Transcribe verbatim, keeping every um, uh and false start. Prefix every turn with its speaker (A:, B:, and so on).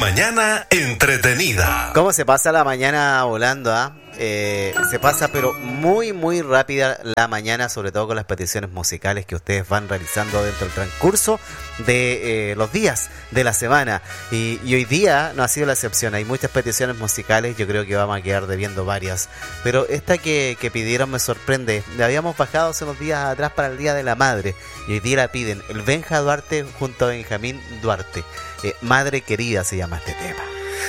A: Mañana entretenida.
B: ¿Cómo se pasa la mañana volando, ah? Eh, se pasa pero muy muy rápida la mañana, sobre todo con las peticiones musicales que ustedes van realizando dentro del transcurso de eh, los días de la semana, y, y hoy día no ha sido la excepción. Hay muchas peticiones musicales, yo creo que vamos a quedar debiendo varias, pero esta que, que pidieron me sorprende. La habíamos bajado hace unos días atrás para el Día de la Madre y hoy día la piden el Benja Duarte junto a Benjamín Duarte. eh, Madre Querida se llama este tema.